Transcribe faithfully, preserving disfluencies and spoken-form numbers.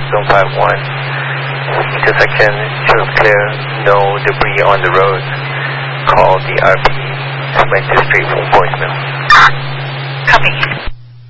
zone five one. Intersection shows clear, no debris on the road. Call the R P, went to straight from voicemail. Copy.